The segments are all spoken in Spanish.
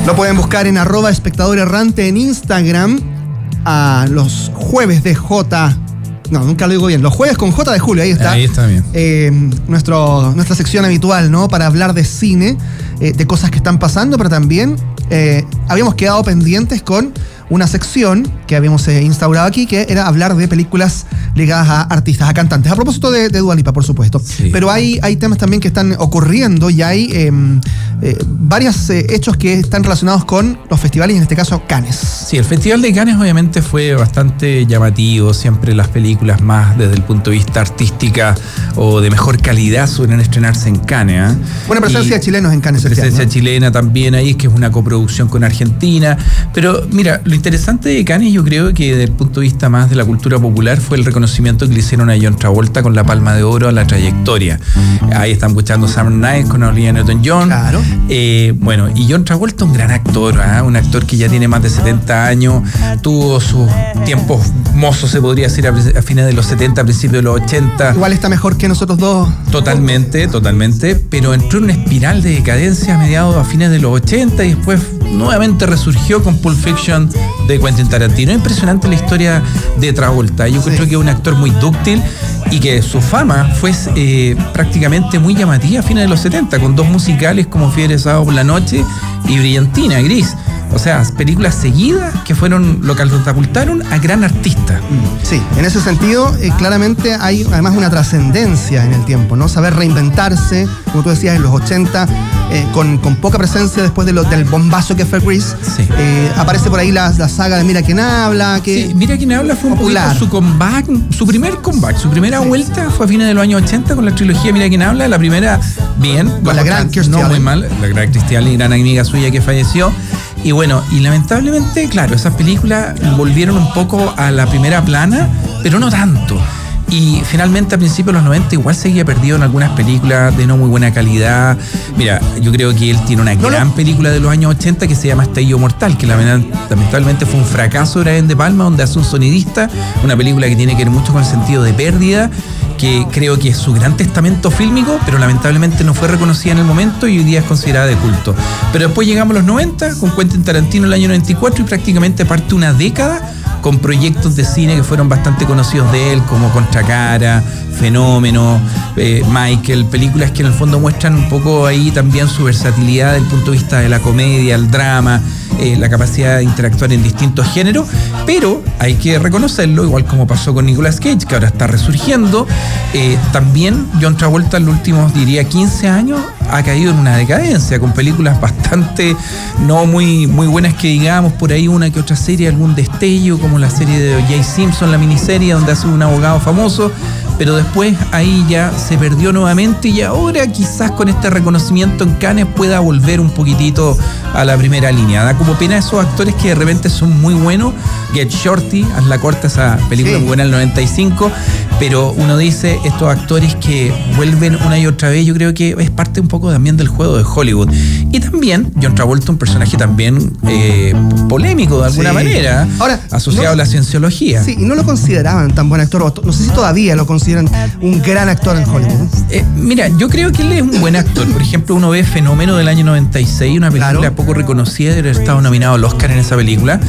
Lo pueden buscar en @espectadorerrante en Instagram a los jueves de J. No, nunca lo digo bien. Los jueves con J de Julio, ahí está. Ahí está bien. Nuestra sección habitual, ¿no? Para hablar de cine, de cosas que están pasando, pero también habíamos quedado pendientes con una sección que habíamos instaurado aquí, que era hablar de películas ligadas a artistas, a cantantes. A propósito de Dua Lipa, por supuesto. Sí. Pero hay temas también que están ocurriendo y hay varios hechos que están relacionados con los festivales, y en este caso Cannes. Sí, el Festival de Cannes obviamente fue bastante llamativo. Siempre las películas más desde el punto de vista artística o de mejor calidad suelen estrenarse en Cannes. Buena presencia de chilenos en Cannes. Presencia chilena también ahí, que es una coproducción con Argentina. Pero mira, lo interesante de Cannes, yo creo que desde el punto de vista más de la cultura popular, fue el reconocimiento que le hicieron a John Travolta con la Palma de Oro a la trayectoria. Ahí están escuchando Summer Nights con Olivia Newton-John. Claro. Bueno, y John Travolta, un gran actor, un actor que ya tiene más de 70 años, tuvo sus tiempos mozos, se podría decir, a fines de los 70, a principios de los 80. Igual está mejor que nosotros dos. Totalmente, pero entró en una espiral de decadencia a fines de los 80 y después nuevamente resurgió con Pulp Fiction de Quentin Tarantino. Es impresionante la historia de Travolta. Yo creo que es un actor muy dúctil y que su fama fue prácticamente muy llamativa a fines de los 70, con dos musicales como Fiebre Sábado por la Noche y Brillantina, Gris. O sea, películas seguidas que lo catapultaron a gran artista. Sí, en ese sentido, claramente hay además una trascendencia en el tiempo, ¿no? Saber reinventarse, como tú decías, en los 80, con poca presencia después del bombazo que fue Grease. Sí. Aparece por ahí la saga de Mira Quién Habla. Sí, Mira Quién Habla fue popular. Su comeback, su primer comeback, su primera vuelta fue a fines de los años 80 con la trilogía Mira Quién Habla. La primera, bien. Con la gran Kirstie No Alley. muy mal, la gran Kirstie Alley, gran amiga suya que falleció. Y bueno, y lamentablemente, claro, esas películas volvieron un poco a la primera plana, pero no tanto. Y finalmente a principios de los 90 igual seguía perdido en algunas películas de no muy buena calidad. Mira, yo creo que él tiene una gran película de los años 80 que se llama Estallido Mortal, que lamentablemente fue un fracaso de Brian De Palma, donde hace un sonidista, una película que tiene que ver mucho con el sentido de pérdida, que creo que es su gran testamento fílmico, pero lamentablemente no fue reconocida en el momento y hoy día es considerada de culto. Pero después llegamos a los 90 con Quentin Tarantino en el año 94 y prácticamente parte una década con proyectos de cine que fueron bastante conocidos de él, como Contracara, Fenómeno, Michael, películas que en el fondo muestran un poco ahí también su versatilidad desde el punto de vista de la comedia, el drama, la capacidad de interactuar en distintos géneros, pero hay que reconocerlo, igual como pasó con Nicolas Cage, que ahora está resurgiendo. También John Travolta en los últimos, diría, 15 años ha caído en una decadencia, con películas bastante no muy buenas que digamos, por ahí una que otra serie, algún destello, como la serie de O.J. Simpson, la miniserie donde hace un abogado famoso, pero después ahí ya se perdió nuevamente y ahora quizás con este reconocimiento en Cannes pueda volver un poquitito a la primera línea. Da como pena esos actores que de repente son muy buenos. Get Shorty, hazla corta, esa película muy buena del 95, pero uno dice, estos actores que vuelven una y otra vez, yo creo que es parte un poco también del juego de Hollywood. Y también John Travolta, un personaje también polémico de alguna manera, ahora, asociado a la cienciología. Sí, y no lo consideraban tan buen actor, no sé si todavía lo consideran un gran actor en Hollywood. Mira, yo creo que él es un buen actor. Por ejemplo, uno ve Fenómeno del año 96, una película poco reconocida, debe haber estado nominado al Oscar en esa película.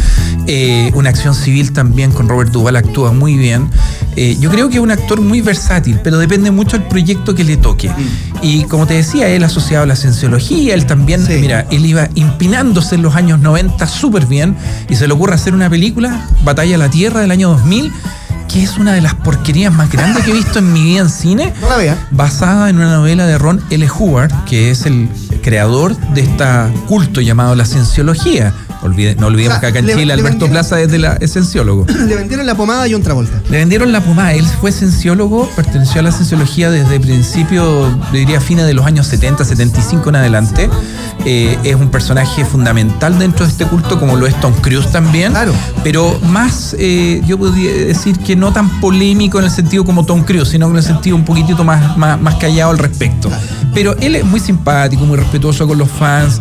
Una acción civil también con Robert Duvall, actúa muy bien. Yo creo que es un actor muy versátil, pero depende mucho del proyecto que le toque. Y como te decía, él asociado a la cienciología, él también, mira, él iba empinándose en los años 90 súper bien y se le ocurre hacer una película, Batalla a la Tierra, del año 2000, que es una de las porquerías más grandes que he visto en mi vida en cine, basada en una novela de Ron L. Hubbard, que es el creador de este culto llamado la cienciología. No olvidemos que acá en Chile Alberto Plaza es cienciólogo. Le vendieron la pomada a John Travolta. Le vendieron la pomada. Él fue cienciólogo, perteneció a la cienciología desde principio, diría fines de los años 70, 75 en adelante. Es un personaje fundamental dentro de este culto, como lo es Tom Cruise también. Claro. Pero más, yo podría decir que no tan polémico en el sentido como Tom Cruise, sino en el sentido un poquitito más callado al respecto. Pero él es muy simpático, muy respetuoso con los fans.